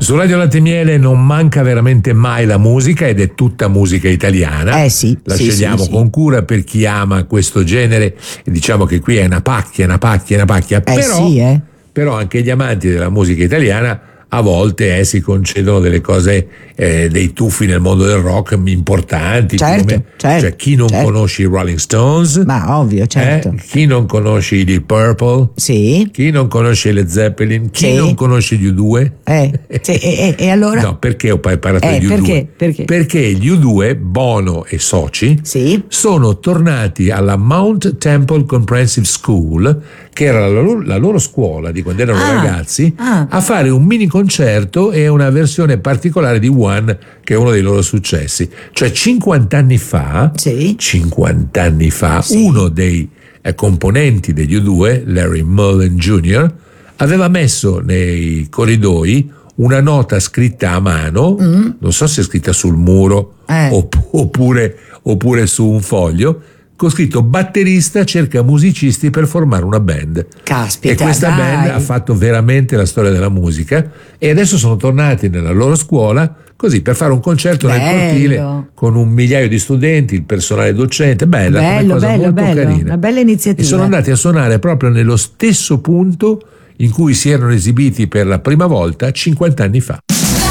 Su Radio Latte e Miele non manca veramente mai la musica, ed è tutta musica italiana. Sì. La scegliamo con cura per chi ama questo genere, e diciamo che qui è una pacchia. Però anche gli amanti della musica italiana a volte si concedono delle cose, dei tuffi nel mondo del rock importanti. Certo. Cioè, chi non conosce i Rolling Stones? Ma ovvio, certo. Chi non conosce i Deep Purple? Sì. Chi non conosce i Led Zeppelin? Chi non conosce gli U2? E allora? No, perché ho parlato degli U2? Perché gli U2, Bono e soci, sono tornati alla Mount Temple Comprehensive School, che era la loro scuola di quando erano ragazzi, a fare un mini concerto e una versione particolare di One, che è uno dei loro successi. Cioè 50 anni fa, uno dei componenti degli U2, Larry Mullen Jr., aveva messo nei corridoi una nota scritta a mano, non so se scritta sul muro oppure su un foglio, con scritto: batterista cerca musicisti per formare una band. Caspita, e questa band ha fatto veramente la storia della musica, e adesso sono tornati nella loro scuola così per fare un concerto nel cortile con 1 migliaio di studenti, il personale docente. Bella, una cosa molto carina. Una bella iniziativa. E sono andati a suonare proprio nello stesso punto in cui si erano esibiti per la prima volta 50 anni fa.